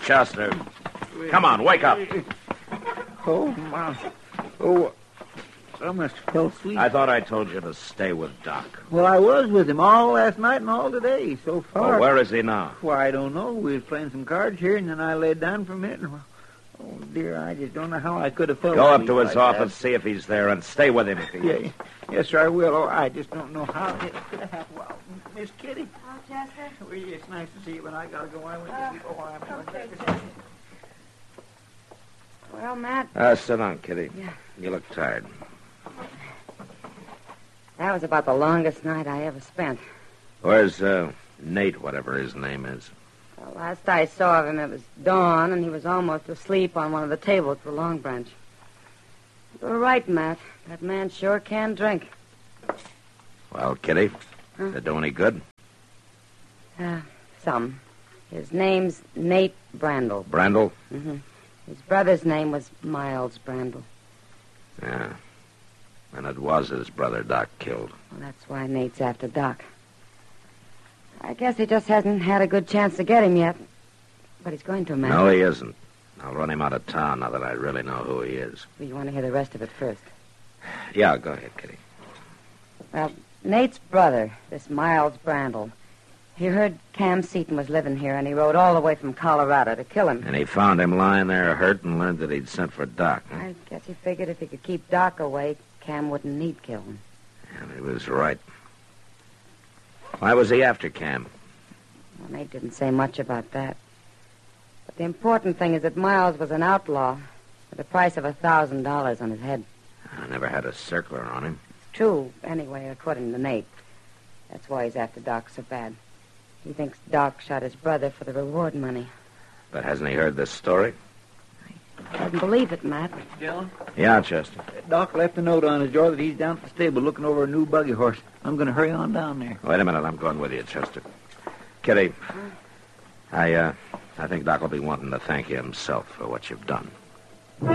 Chester. Come on, wake up. Oh, my. Oh, I must have fell asleep. I thought I told you to stay with Doc. Well, I was with him all last night and all today, so far. Well, where is he now? Why, I don't know. We was playing some cards here, and then I laid down for a minute. Oh, dear, I just don't know how I could have fell Go up asleep to his like office, see if he's there, and stay with him if he is. Yeah. Yes, sir, I will. Oh, I just don't know how it could have happened. Well, Miss Kitty. Oh, Chester? Well, it's nice to see you, but I got to go. I went to sleep a while. Okay, Chester. Well, Matt, Sit down, Kitty. Yeah. You look tired. that was about the longest night I ever spent. Where's, Nate, whatever his name is? Well, last I saw of him, it was dawn, and he was almost asleep on one of the tables at the Long Branch. You were right, Matt. That man sure can drink. Well, Kitty, did it do any good? Some. His name's Nate Brandel. Brandel? Mm-hmm. His brother's name was Miles Brandel. Yeah. And it was his brother Doc killed. Well, that's why Nate's after Doc. I guess he just hasn't had a good chance to get him yet. But he's going to, Matt. No, he isn't. I'll run him out of town now that I really know who he is. Well, you want to hear the rest of it first? Yeah, go ahead, Kitty. Well, Nate's brother, this Miles Brandel, he heard Cam Seaton was living here, and he rode all the way from Colorado to kill him. And he found him lying there hurt and learned that he'd sent for Doc. Huh? I guess he figured if he could keep Doc away, Cam wouldn't need killing. And he was right. Why was he after Cam? Well, Nate didn't say much about that. But the important thing is that Miles was an outlaw with a price of $1,000 on his head. I never had a circler on him. True, anyway, according to Nate. That's why he's after Doc so bad. He thinks Doc shot his brother for the reward money. But hasn't he heard this story? I don't believe it, Matt. Dillon? Yeah, Chester. Doc left a note on his door that he's down at the stable looking over a new buggy horse. I'm going to hurry on down there. Wait a minute, I'm going with you, Chester. Kitty, I think Doc will be wanting to thank you himself for what you've done.